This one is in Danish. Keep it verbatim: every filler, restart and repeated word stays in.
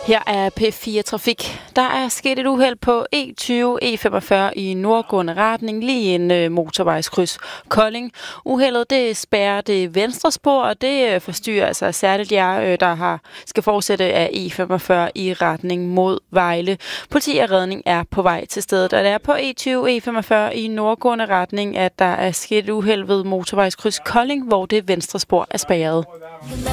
Her er P fire Trafik. Der er sket et uheld på E tyve E femogfyrre i nordgående retning lige en motorvejskryds Kolding. Uheldet det spærrer det venstre spor, og det forstyrrer altså særligt jer, der har, skal fortsætte af E femogfyrre i retning mod Vejle. Politi og redning er på vej til stedet, og det er på E tyve E femogfyrre i nordgående retning, at der er sket et uheld ved motorvejskryds Kolding, hvor det venstre spor er spærret.